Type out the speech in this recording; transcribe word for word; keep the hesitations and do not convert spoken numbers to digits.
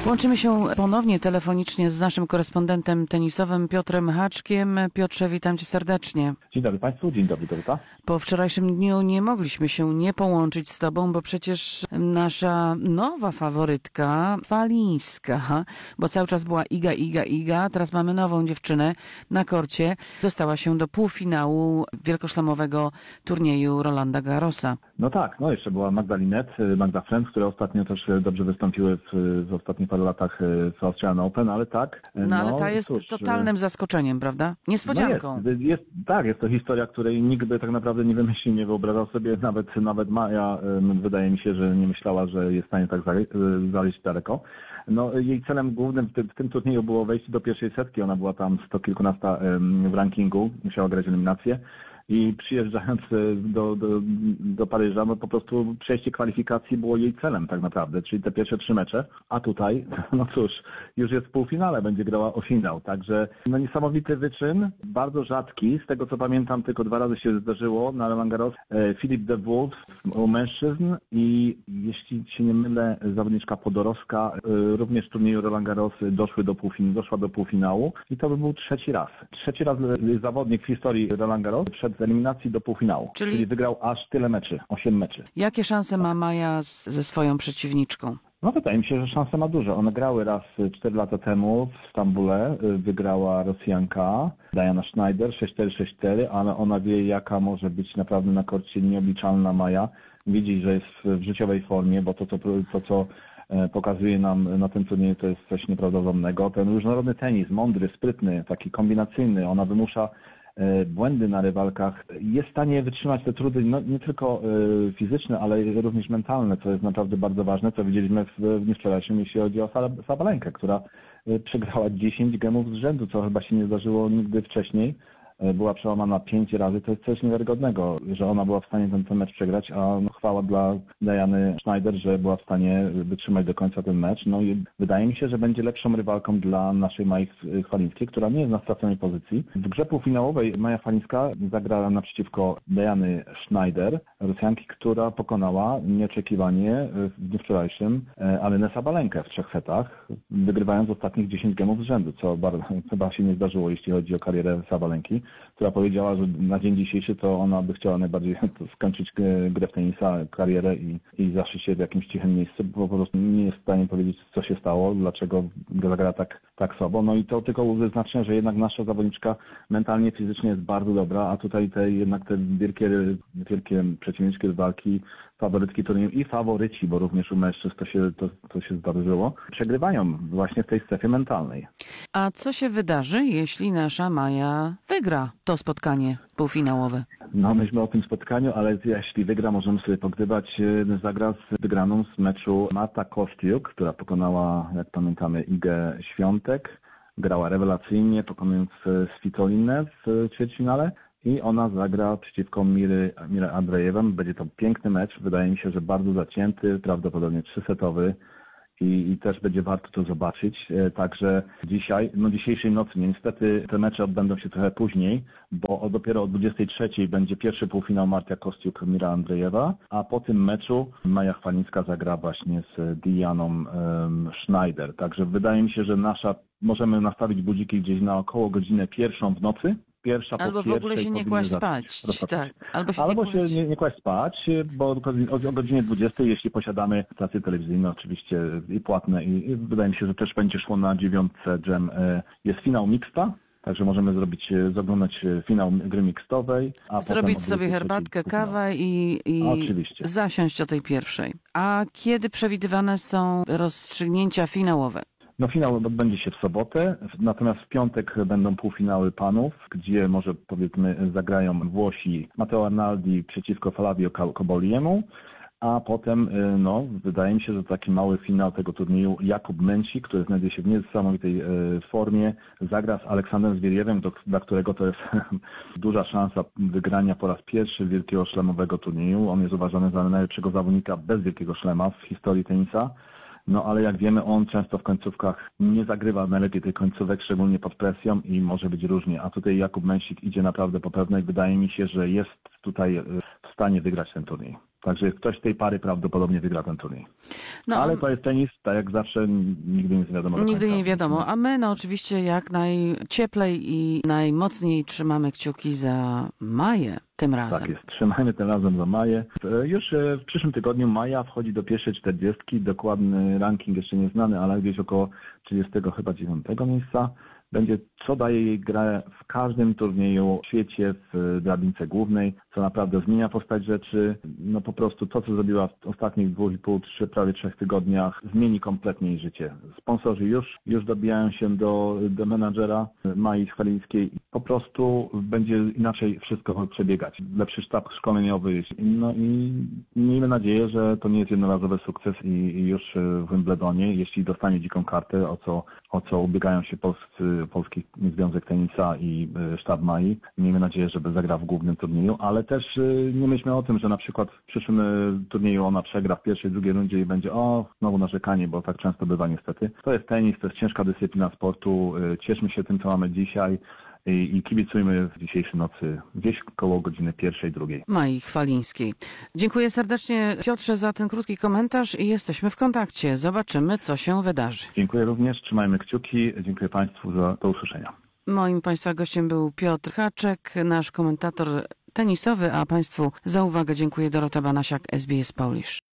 Łączymy się ponownie telefonicznie z naszym korespondentem tenisowym Piotrem Haczkiem. Piotrze, witam cię serdecznie. Dzień dobry Państwu, dzień dobry Dorota. Po wczorajszym dniu nie mogliśmy się nie połączyć z tobą, bo przecież nasza nowa faworytka, Falińska, bo cały czas była Iga, Iga, Iga, teraz mamy nową dziewczynę na korcie, dostała się do półfinału wielkoszlemowego turnieju Rolanda Garrosa. No tak, no jeszcze była Magda Linette, Magda Fręcz, które ostatnio też dobrze wystąpiły w, w ostatnich paru latach w Australian Open, ale tak. No, no ale ta jest cóż, totalnym zaskodzeniem, prawda? Niespodzianką. No jest, jest, tak, jest to historia, której nikt by tak naprawdę nie wymyślił, nie wyobrażał sobie, nawet, nawet Maja, wydaje mi się, że nie myślała, że jest w stanie tak zaleźć daleko. No, jej celem głównym w tym, w tym turnieju było wejście do pierwszej setki, ona była tam sto kilkunasta w rankingu, musiała grać eliminację. I przyjeżdżając do, do, do Paryża, no po prostu przejście kwalifikacji było jej celem tak naprawdę, czyli te pierwsze trzy mecze, a tutaj, no cóż, już jest w półfinale, będzie grała o finał, także no niesamowity wyczyn, bardzo rzadki, z tego co pamiętam tylko dwa razy się zdarzyło na Roland Garros, Filip de Wolf u mężczyzn i jeśli się nie mylę, zawodniczka Podorowska również w turnieju Roland Garros doszły do półfinału, doszła do półfinału i to by był trzeci raz. Trzeci raz zawodnik w historii Roland Garros przed z eliminacji do półfinału, czyli... czyli wygrał aż tyle meczy, osiem meczy. Jakie szanse ma Maja z, ze swoją przeciwniczką? No wydaje mi się, że szanse ma duże. One grały raz cztery lata temu w Stambule, wygrała Rosjanka Diana Schneider sześć cztery, sześć cztery, ale ona wie, jaka może być naprawdę na korcie nieobliczalna Maja. Widzi, że jest w życiowej formie, bo to, to, to co pokazuje nam na tym turnieju, to jest coś nieprawdopodobnego. Ten różnorodny tenis, mądry, sprytny, taki kombinacyjny, ona wymusza błędy na rywalkach, jest w stanie wytrzymać te trudy no, nie tylko y, fizyczne, ale również mentalne, co jest naprawdę bardzo ważne, co widzieliśmy w, w dniu wczorajszym, jeśli chodzi o Sabalenkę, która y, przegrała dziesięć gemów z rzędu, co chyba się nie zdarzyło nigdy wcześniej. Była przełamana pięć razy, to jest coś niewiarygodnego, że ona była w stanie ten, ten mecz przegrać, a no, chwała dla Diany Schneider, że była w stanie wytrzymać do końca ten mecz. No i wydaje mi się, że będzie lepszą rywalką dla naszej Mai Chwalińskiej, która nie jest na straconej pozycji. W grze półfinałowej Maja Chwalińska zagrała naprzeciwko Diany Schneider, Rosjanki, która pokonała nieoczekiwanie w dniu wczorajszym Arenę Sabalenkę w trzech setach, wygrywając ostatnich dziesięć gemów z rzędu, co bardzo, chyba się nie zdarzyło, jeśli chodzi o karierę Sabalenki, która powiedziała, że na dzień dzisiejszy to ona by chciała najbardziej skończyć grę w tenisa, karierę i, i zaszyć się w jakimś cichym miejscu, bo po prostu nie jest w stanie powiedzieć, co się stało, dlaczego zagrała tak, tak słabo. No i to tylko wyznacznia, że jednak nasza zawodniczka mentalnie, fizycznie jest bardzo dobra, a tutaj te jednak te wielkie, wielkie przeciwniczki walki, faworytki turnieju i faworyci, bo również u mężczyzn to się, to, to się zdarzyło, przegrywają właśnie w tej strefie mentalnej. A co się wydarzy, jeśli nasza Maja wygra to spotkanie półfinałowe? No myśmy o tym spotkaniu, ale jeśli wygra, możemy sobie pogrywać. Zagra z wygraną z meczu Marta Kostiuk, która pokonała, jak pamiętamy, Igę Świątek. Grała rewelacyjnie, pokonując Svitolinę w ćwierćfinale. I ona zagra przeciwko Miry, Mirę Andrzejewem. Będzie to piękny mecz. Wydaje mi się, że bardzo zacięty, prawdopodobnie trzysetowy. I, I też będzie warto to zobaczyć. Także dzisiaj, no dzisiejszej nocy, niestety te mecze odbędą się trochę później, bo dopiero o dwudziestej trzeciej będzie pierwszy półfinał Marta Kostiuk, Mira Andrzejewa, a po tym meczu Maja Chwalińska zagra właśnie z Dianą um, Schneider. Także wydaje mi się, że nasza, możemy nastawić budziki gdzieś na około godzinę pierwszą w nocy. Pierwsza Albo w ogóle się nie kłaść spać. Tak. Albo się, Albo nie, się kłaść... nie, nie kłaść spać, bo o godzinie dwudziestej, jeśli posiadamy stacje telewizyjne, oczywiście i płatne, i, i wydaje mi się, że też będzie szło na dziewiątce dżem. Jest finał mixta, także możemy zrobić, oglądać finał gry mixtowej. A zrobić sobie herbatkę, kawę i, i zasiąść o tej pierwszej. A kiedy przewidywane są rozstrzygnięcia finałowe? No finał odbędzie się w sobotę, natomiast w piątek będą półfinały panów, gdzie może powiedzmy zagrają Włosi Matteo Arnaldi przeciwko Flavio Coboliemu, a potem no wydaje mi się, że taki mały finał tego turnieju Jakub Męcik, który znajduje się w niesamowitej formie, zagra z Aleksandrem Zwieriewem, dla którego to jest duża szansa wygrania po raz pierwszy wielkiego szlemowego turnieju. On jest uważany za najlepszego zawodnika bez wielkiego szlema w historii tenisa. No ale jak wiemy, on często w końcówkach nie zagrywa najlepiej tych końcówek, szczególnie pod presją i może być różnie. A tutaj Jakub Męsik idzie naprawdę po pewnej. Wydaje mi się, że jest tutaj w stanie wygrać ten turniej. Także ktoś z tej pary prawdopodobnie wygra ten turniej. No, Ale to jest tenis, tak jak zawsze, nigdy nic nie wiadomo. do Nigdy końca. nie wiadomo, a my no oczywiście jak najcieplej i najmocniej trzymamy kciuki za Maję tym razem. Tak jest. Trzymajmy tym razem za Maję. Już w przyszłym tygodniu Maja wchodzi do pierwszej czterdziestki. Dokładny ranking jeszcze nieznany, ale gdzieś około trzydziestego chyba dziewiątego miejsca. Będzie, co daje jej grę w każdym turnieju w świecie, w drabince głównej, co naprawdę zmienia postać rzeczy. No po prostu to, co zrobiła w ostatnich dwóch i pół, trzy, prawie trzech tygodniach, zmieni kompletnie jej życie. Sponsorzy już, już dobijają się do, do menadżera Mai Chwalińskiej. Po prostu będzie inaczej wszystko przebiegać. Lepszy sztab szkoleniowy. No i miejmy nadzieję, że to nie jest jednorazowy sukces i, i już w Wimbledonie, jeśli dostanie dziką kartę, o co, o co ubiegają się polscy Polski Związek Tenisa i sztab Mai. Miejmy nadzieję, że zagra w głównym turnieju, ale też nie myślmy o tym, że na przykład w przyszłym turnieju ona przegra w pierwszej, drugiej rundzie i będzie o, znowu narzekanie, bo tak często bywa niestety. To jest tenis, to jest ciężka dyscyplina sportu. Cieszmy się tym, co mamy dzisiaj i, i kibicujmy w dzisiejszej nocy gdzieś koło godziny pierwszej, drugiej. Mai Chwalińskiej. Dziękuję serdecznie Piotrze za ten krótki komentarz i jesteśmy w kontakcie. Zobaczymy, co się wydarzy. Dziękuję również, trzymajmy kciuki. Dziękuję Państwu za do usłyszenia. Moim Państwa gościem był Piotr Haczek, nasz komentator tenisowy, a Państwu za uwagę dziękuję. Dorota Banasiak, S B S Polish.